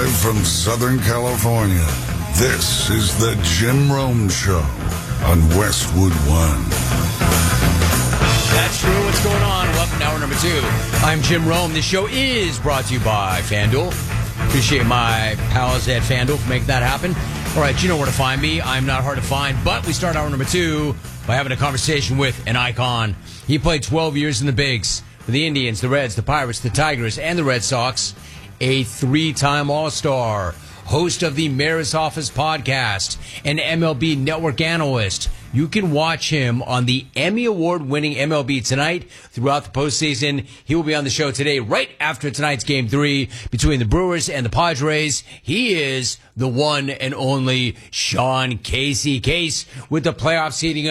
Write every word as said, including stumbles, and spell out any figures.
Live from Southern California, this is the Jim Rome Show on Westwood One. That's true. What's going on? Welcome to hour number two. I'm Jim Rome. This show is brought to you by FanDuel. Appreciate my pals at FanDuel for making that happen. All right, you know where to find me. I'm not hard to find, but we start hour number two by having a conversation with an icon. He played twelve years in the bigs for the Indians, the Reds, the Pirates, the Tigers, and the Red Sox. A three-time All-Star, host of the Mayor's Office podcast, an M L B network analyst. You can watch him on the Emmy Award-winning M L B Tonight throughout the postseason. He will be on the show today right after tonight's Game three between the Brewers and the Padres. He is the one and only Sean Casey. Case with the playoff seeding